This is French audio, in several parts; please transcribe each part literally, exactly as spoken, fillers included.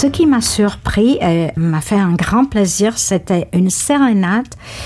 Ce qui m'a surpris et m'a fait un grand plaisir, c'était une sérénade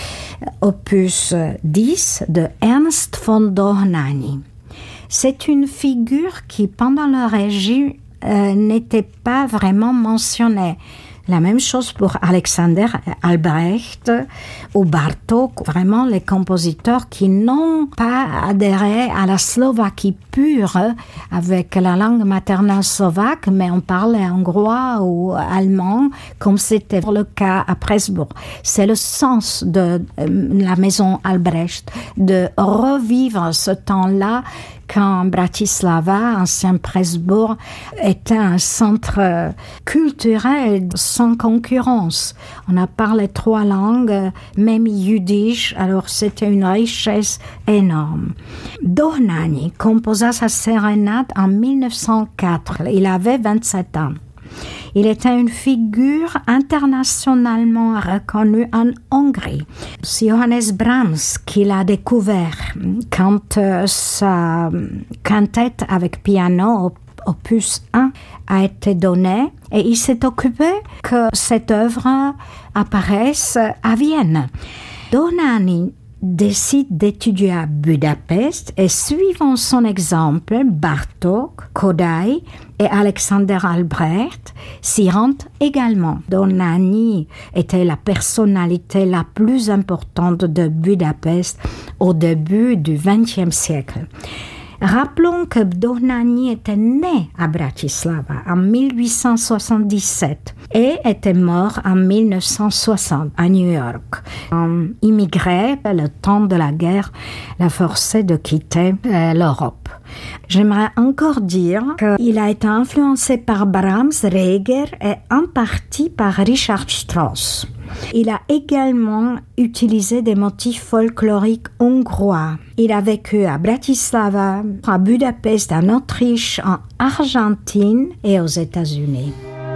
opus dix de Ernst von Dohnanyi. C'est une figure qui, pendant le régime, euh, n'était pas vraiment mentionnée. La même chose pour Alexander Albrecht ou Bartók, vraiment les compositeurs qui n'ont pas adhéré à la Slovaquie pure avec la langue maternelle slovaque, mais on parlait hongrois ou allemand, comme c'était le cas à Pressburg. C'est le sens de la maison Albrecht, de revivre ce temps-là quand Bratislava, ancien Pressburg, était un centre culturel sans concurrence. On a parlé trois langues, même yiddish, alors c'était une richesse énorme. Dohnanyi composa sa sérénade en mille neuf cent quatre. Il avait vingt-sept ans. Il était une figure internationalement reconnue en Hongrie. C'est Johannes Brahms qui l'a découvert quand euh, sa quintette avec piano, opus un, a été donnée et il s'est occupé que cette œuvre apparaisse à Vienne. Dohnanyi décide d'étudier à Budapest et suivant son exemple, Bartók, Kodály et Alexander Albrecht s'y rendent également. Dohnanyi était la personnalité la plus importante de Budapest au début du vingtième siècle. Rappelons que Dohnanyi était né à Bratislava en mille huit cent soixante-dix-sept et était mort en mille neuf cent soixante à New York. Un immigré, le temps de la guerre l'a forcé de quitter euh, l'Europe. J'aimerais encore dire qu'il a été influencé par Brahms, Reger et en partie par Richard Strauss. Il a également utilisé des motifs folkloriques hongrois. Il a vécu à Bratislava, à Budapest, en Autriche, en Argentine et aux États-Unis.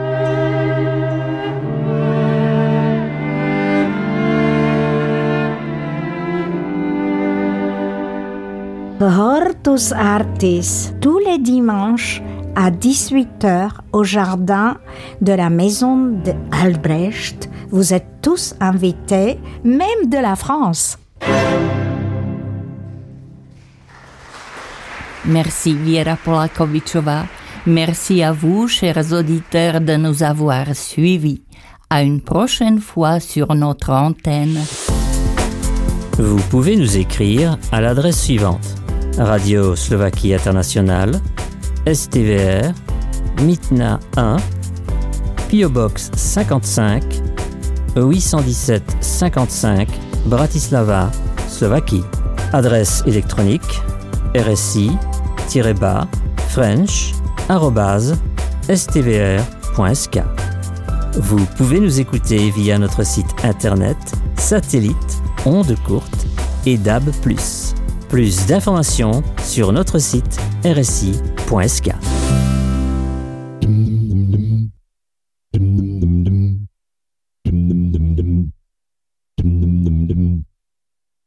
Hortus Artis, tous les dimanches à dix-huit heures au jardin de la maison d'Albrecht. Vous êtes tous invités, même de la France. Merci Věra Polakovičová. Merci à vous, chers auditeurs, de nous avoir suivis. À une prochaine fois sur notre antenne. Vous pouvez nous écrire à l'adresse suivante: Radio Slovaquie Internationale, S T V R, Mytna un, P O Box cinquante-cinq, huit cent dix-sept cinquante-cinq, Bratislava, Slovaquie. Adresse électronique r s i-bas french arobase s t v r point s k. Vous pouvez nous écouter via notre site internet, satellite, ondes courtes et D A B plus. Plus d'informations sur notre site r s i point s k.